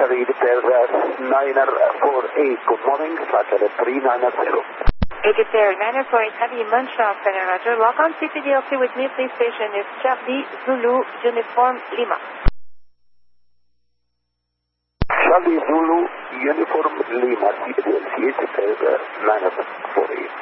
read per 948. Good morning, Flight 3990. Editair 948 Heavy Montreal Center, Roger. Welcome to CDLC with me, please. Station is Charlie Zulu Uniform Lima. Charlie Zulu Uniform Lima, CDLC, Editair 948.